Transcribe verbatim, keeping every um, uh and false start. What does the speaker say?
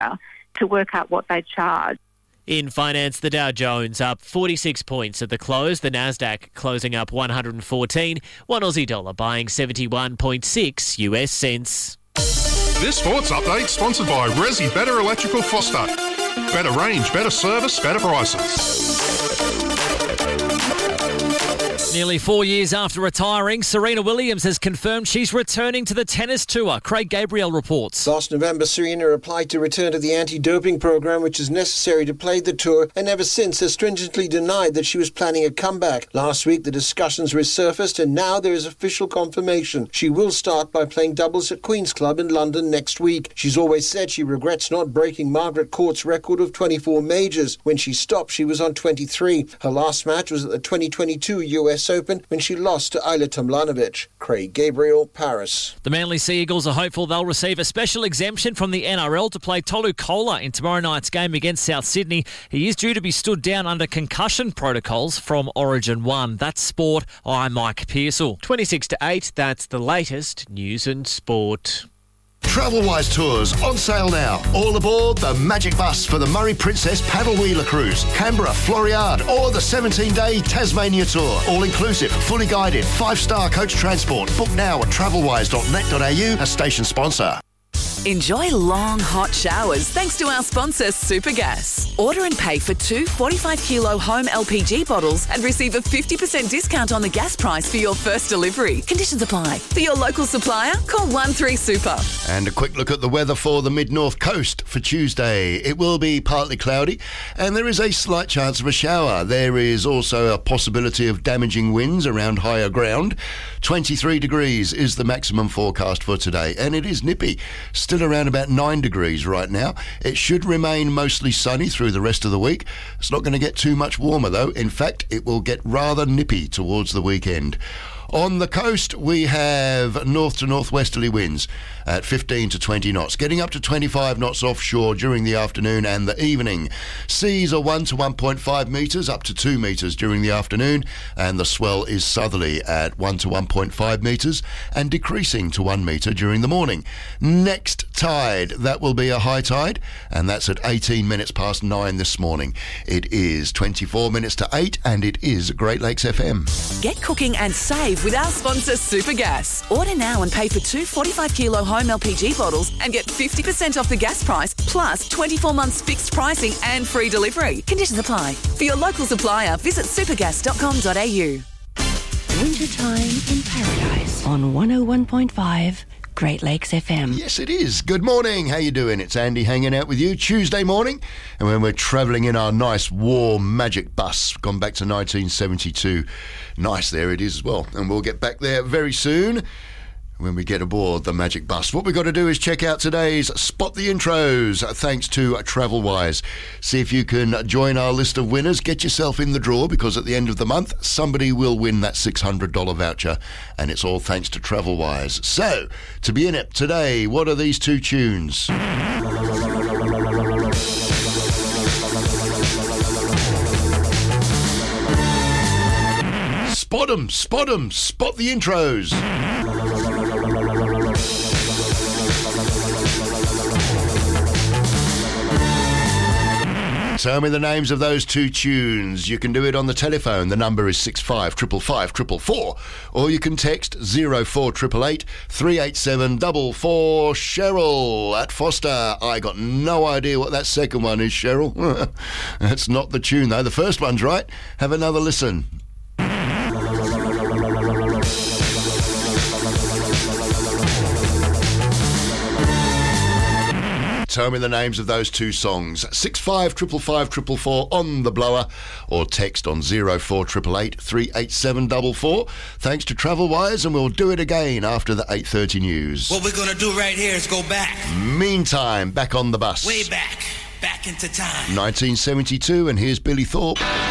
to work out what they charge. In finance, the Dow Jones up forty-six points at the close. The Nasdaq closing up one hundred fourteen. One Aussie dollar buying seventy-one point six U S cents. This sports update sponsored by Resi Better Electrical Foster. Better range, better service, better prices. Nearly four years after retiring, Serena Williams has confirmed she's returning to the tennis tour. Craig Gabriel reports. Last November, Serena applied to return to the anti-doping program, which is necessary to play the tour, and ever since has stringently denied that she was planning a comeback. Last week, the discussions resurfaced, and now there is official confirmation. She will start by playing doubles at Queen's Club in London next week. She's always said she regrets not breaking Margaret Court's record of twenty-four majors. When she stopped, she was on twenty-three. Her last match was at the twenty twenty-two U S Open when she lost to Ajla Tomljanovic. Craig Gabriel, Paris. The Manly Sea Eagles are hopeful they'll receive a special exemption from the N R L to play Tolu Kola in tomorrow night's game against South Sydney. He is due to be stood down under concussion protocols from Origin one. That's sport. I'm Mike Pearsall. twenty-six to eight, that's the latest news and sport. Travelwise Tours on sale now. All aboard the Magic Bus for the Murray Princess Paddle Wheeler Cruise, Canberra, Floriade, or the seventeen-day Tasmania Tour. All inclusive, fully guided, five-star coach transport. Book now at travelwise dot net dot a u, a station sponsor. Enjoy long, hot showers thanks to our sponsor, Supergas. Order and pay for two forty-five kilo home L P G bottles and receive a fifty percent discount on the gas price for your first delivery. Conditions apply. For your local supplier, call one three super. And a quick look at the weather for the mid-north coast for Tuesday. It will be partly cloudy and there is a slight chance of a shower. There is also a possibility of damaging winds around higher ground. twenty-three degrees is the maximum forecast for today, and it is nippy. Still around about nine degrees right now. It should remain mostly sunny through the rest of the week. It's not going to get too much warmer though. In fact, it will get rather nippy towards the weekend. On the coast, we have north to northwesterly winds at fifteen to twenty knots, getting up to twenty-five knots offshore during the afternoon and the evening. Seas are one to one point five metres, up to two metres during the afternoon, and the swell is southerly at one to one point five metres and decreasing to one metre during the morning. Next tide, that will be a high tide, and that's at eighteen minutes past nine this morning. It is twenty-four minutes to eight, and it is Great Lakes F M. Get cooking and save with our sponsor, Supergas. Order now and pay for two forty-five kilo home L P G bottles and get fifty percent off the gas price, plus twenty-four months fixed pricing and free delivery. Conditions apply. For your local supplier, visit supergas dot com dot a u. Wintertime in Paradise on one oh one point five Great Lakes F M. Yes, it is. Good morning. How you doing? It's Andy hanging out with you Tuesday morning, and when we're travelling in our nice warm Magic Bus, gone back to nineteen seventy-two. Nice there it is as well, and we'll get back there very soon when we get aboard the Magic Bus. What we've got to do is check out today's Spot the Intros, thanks to Travelwise. See if you can join our list of winners. Get yourself in the draw, because at the end of the month, somebody will win that six hundred dollars voucher, and it's all thanks to Travelwise. So, to be in it today, what are these two tunes? Spot 'em, spot 'em, spot the intros. Tell me the names of those two tunes. You can do it on the telephone. The number is six five five five five four four, or you can text zero four eight eight eight three eight seven four four. Cheryl at Foster. I got no idea what that second one is, Cheryl. That's not the tune though. The first one's right. Have another listen. Tell me the names of those two songs. six five five five five four four on the blower, or text on zero four eight eight eight three eight seven four four. Thanks to Travelwise, and we'll do it again after the eight thirty news. What we're going to do right here is go back. Meantime, back on the bus. Way back. Back into time. nineteen seventy-two, and here's Billy Thorpe.